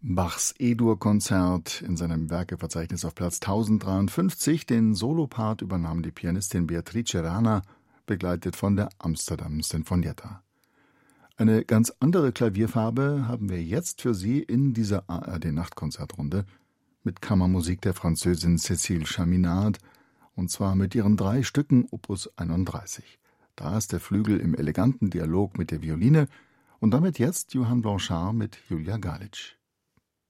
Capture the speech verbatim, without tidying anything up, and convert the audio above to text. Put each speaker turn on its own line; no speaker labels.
Bachs E-Dur-Konzert in seinem Werkeverzeichnis auf Platz tausenddreiundfünfzig. Den Solopart übernahm die Pianistin Beatrice Rana, begleitet von der Amsterdam Sinfonietta. Eine ganz andere Klavierfarbe haben wir jetzt für Sie in dieser A R D-Nachtkonzertrunde mit Kammermusik der Französin Cécile Chaminade, und zwar mit ihren drei Stücken Opus einunddreißig. Da ist der Flügel im eleganten Dialog mit der Violine und damit jetzt Johann Blanchard mit Julia Galić.